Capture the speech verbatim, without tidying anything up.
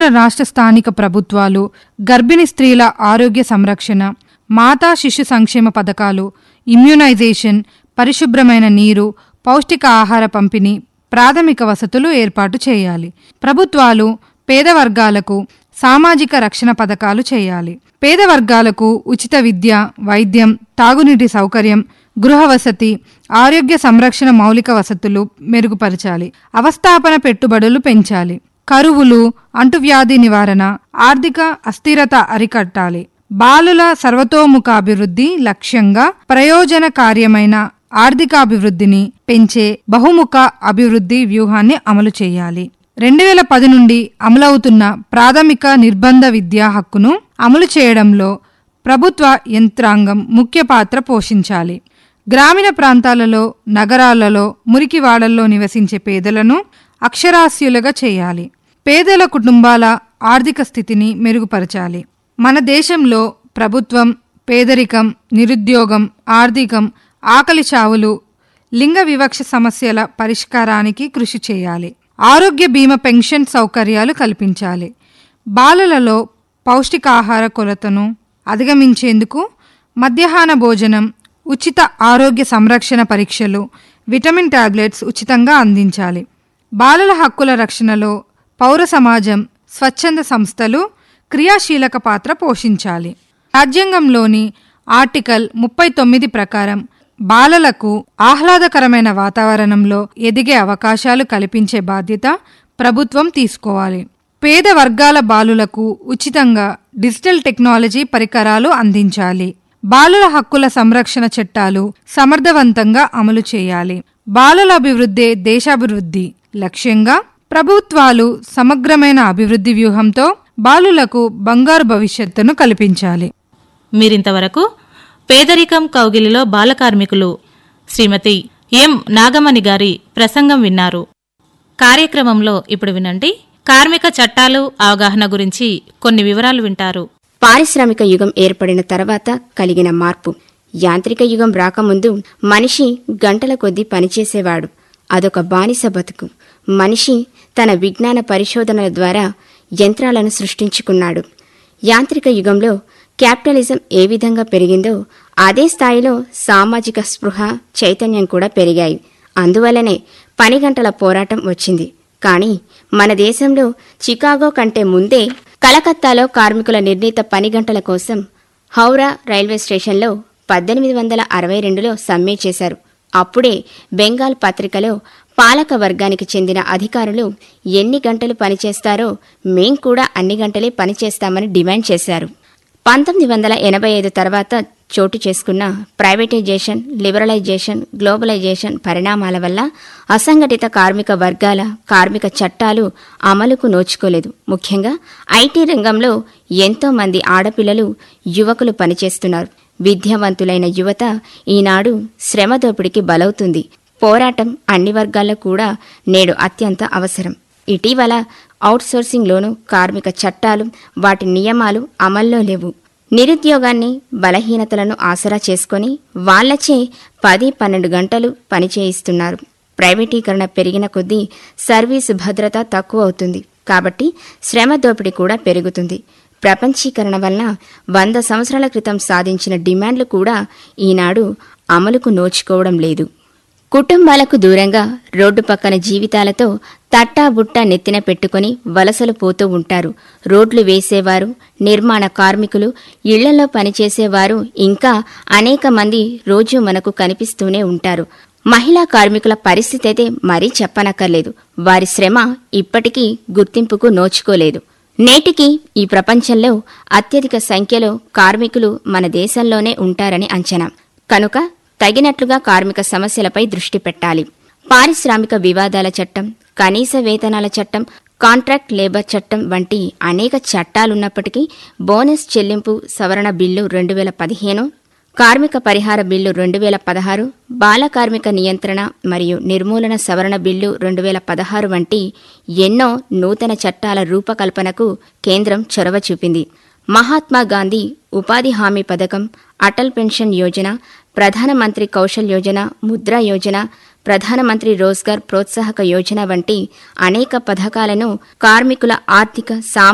రాష్ట్ర స్థానిక ప్రభుత్వాలు గర్భిణీ స్త్రీల ఆరోగ్య సంరక్షణ, మాతా శిశు సంక్షేమ పథకాలు, ఇమ్యూనైజేషన్, పరిశుభ్రమైన నీరు, పౌష్టిక ఆహార పంపిణీ, ప్రాథమిక వసతులు ఏర్పాటు చేయాలి. ప్రభుత్వాలు పేద వర్గాలకు సామాజిక రక్షణ పథకాలు చేయాలి. పేద వర్గాలకు ఉచిత విద్య, వైద్యం, తాగునీటి సౌకర్యం, గృహవసతి, ఆరోగ్య సంరక్షణ మౌలిక వసతులు మెరుగుపరచాలి. అవస్థాపన పెట్టుబడులు పెంచాలి. కరువులు, అంటువ్యాధి నివారణ, ఆర్థిక అస్థిరత అరికట్టాలి. బాలుల సర్వతోముఖ అభివృద్ధి లక్ష్యంగా ప్రయోజనకార్యమైన ఆర్థికాభివృద్ధిని పెంచే బహుముఖ అభివృద్ధి వ్యూహాన్ని అమలు చేయాలి. రెండు వేల పది నుండి అమలవుతున్న ప్రాథమిక నిర్బంధ విద్యా హక్కును అమలు చేయడంలో ప్రభుత్వ యంత్రాంగం ముఖ్య పాత్ర పోషించాలి. గ్రామీణ ప్రాంతాలలో, నగరాలలో, మురికివాడల్లో నివసించే పేదలను అక్షరాస్యులుగా చేయాలి. పేదల కుటుంబాల ఆర్థిక స్థితిని మెరుగుపరచాలి. మన దేశంలో ప్రభుత్వం పేదరికం, నిరుద్యోగం, ఆర్థికం, ఆకలి చావులు, లింగ వివక్ష సమస్యల పరిష్కారానికి కృషి చేయాలి. ఆరోగ్య బీమా, పెన్షన్ సౌకర్యాలు కల్పించాలి. బాలలలో పౌష్టికాహార కొరతను అధిగమించేందుకు మధ్యాహ్న భోజనం, ఉచిత ఆరోగ్య సంరక్షణ పరీక్షలు, విటమిన్ టాబ్లెట్స్ ఉచితంగా అందించాలి. బాలల హక్కుల రక్షణలో పౌర సమాజం, స్వచ్ఛంద సంస్థలు క్రియాశీలక పాత్ర పోషించాలి. రాజ్యాంగంలోని ఆర్టికల్ ముప్పై తొమ్మిది ప్రకారం బాలలకు ఆహ్లాదకరమైన వాతావరణంలో ఎదిగే అవకాశాలు కల్పించే బాధ్యత ప్రభుత్వం తీసుకోవాలి. పేద వర్గాల బాలులకు ఉచితంగా డిజిటల్ టెక్నాలజీ పరికరాలు అందించాలి. బాలుల హక్కుల సంరక్షణ చట్టాలు సమర్థవంతంగా అమలు చేయాలి. బాలల అభివృద్ధే దేశాభివృద్ధి లక్ష్యంగా ప్రభుత్వాలు సమగ్రమైన అభివృద్ధి వ్యూహంతో బాలులకు బంగారు భవిష్యత్తును కల్పించాలి. మీరింతవరకు పేదరికం కౌగిలిలో బాల కార్మికులు శ్రీమతి ఎం నాగమణి గారి ప్రసంగం విన్నారు. కార్యక్రమంలో ఇప్పుడు వినండి, కార్మిక చట్టాలు అవగాహన గురించి కొన్ని వివరాలు వింటారు. పారిశ్రామిక యుగం ఏర్పడిన తర్వాత కలిగిన మార్పు. యాంత్రిక యుగం రాకముందు మనిషి గంటల కొద్దీ పనిచేసేవాడు. అదొక బానిస బతుకు. మనిషి తన విజ్ఞాన పరిశోధనల ద్వారా యంత్రాలను సృష్టించుకున్నాడు. యాంత్రిక యుగంలో క్యాపిటలిజం ఏ విధంగా పెరిగిందో అదే స్థాయిలో సామాజిక స్పృహ, చైతన్యం కూడా పెరిగాయి. అందువల్లనే పని గంటల పోరాటం వచ్చింది. కానీ మన దేశంలో చికాగో కంటే ముందే కలకత్తాలో కార్మికుల నిర్ణీత పని గంటల కోసం హౌరా రైల్వే స్టేషన్లో పద్దెనిమిది వందల అరవై రెండులో సమ్మె చేశారు. అప్పుడే బెంగాల్ పత్రికలో పాలక వర్గానికి చెందిన అధికారులు ఎన్ని గంటలు పనిచేస్తారో మేం కూడా అన్ని గంటలే పనిచేస్తామని డిమాండ్ చేశారు. పంతొమ్మిది వందల ఎనభై ఐదు తర్వాత చోటు చేసుకున్న ప్రైవేటైజేషన్, లిబరలైజేషన్, గ్లోబలైజేషన్ పరిణామాల వల్ల అసంఘటిత కార్మిక వర్గాల కార్మిక చట్టాలు అమలుకు నోచుకోలేదు. ముఖ్యంగా ఐటీ రంగంలో ఎంతో మంది ఆడపిల్లలు, యువకులు పనిచేస్తున్నారు. విద్యావంతులైన యువత ఈనాడు శ్రమ దోపిడికి బలవుతుంది. పోరాటం అన్ని వర్గాల్లో కూడా నేడు అత్యంత అవసరం. ఇటీవల అవుట్సోర్సింగ్లోనూ కార్మిక చట్టాలు, వాటి నియమాలు అమల్లో లేవు. నిరుద్యోగాన్ని, బలహీనతలను ఆసరా చేసుకుని వాళ్లచే పది పన్నెండు గంటలు పనిచేయిస్తున్నారు. ప్రైవేటీకరణ పెరిగిన కొద్దీ సర్వీసు భద్రత తక్కువ అవుతుంది. కాబట్టి శ్రమ దోపిడీ కూడా పెరుగుతుంది. ప్రపంచీకరణ వలన వంద సంవత్సరాల క్రితం సాధించిన డిమాండ్లు కూడా ఈనాడు అమలుకు నోచుకోవడం లేదు. కుటుంబాలకు దూరంగా రోడ్డు పక్కన జీవితాలతో తట్టాబుట్టా నెత్తిన పెట్టుకుని వలసలు పోతూ ఉంటారు. రోడ్లు వేసేవారు, నిర్మాణ కార్మికులు, ఇళ్లలో పనిచేసేవారు, ఇంకా అనేక మంది రోజూ మనకు కనిపిస్తూనే ఉంటారు. మహిళా కార్మికుల పరిస్థితి అయితే మరీ చెప్పనక్కర్లేదు. వారి శ్రమ ఇప్పటికీ గుర్తింపుకు నోచుకోలేదు. నేటికి ఈ ప్రపంచంలో అత్యధిక సంఖ్యలో కార్మికులు మన దేశంలోనే ఉంటారని అంచనా. కనుక తగినట్లుగా కార్మిక సమస్యలపై దృష్టి పెట్టాలి. పారిశ్రామిక వివాదాల చట్టం, కనీస వేతనాల చట్టం, కాంట్రాక్ట్ లేబర్ చట్టం వంటి అనేక చట్టాలున్నప్పటికీ బోనస్ చెల్లింపు సవరణ బిల్లు రెండు వేల పదిహేను, కార్మిక పరిహార బిల్లు రెండు వేల పదహారు, బాల కార్మిక నియంత్రణ మరియు నిర్మూలన సవరణ బిల్లు రెండు వేల పదహారు వంటి ఎన్నో నూతన చట్టాల రూపకల్పనకు కేంద్రం చొరవ చూపింది. మహాత్మా గాంధీ ఉపాధి హామీ పథకం, అటల్ పెన్షన్ యోజన, ప్రధానమంత్రి కౌశల్ యోజన, ముద్రా యోజన, ప్రధానమంత్రి రోజ్గార్ ప్రోత్సాహక యోజన వంటి అనేక పథకాలను కార్మికుల ఆర్థిక, సామాజిక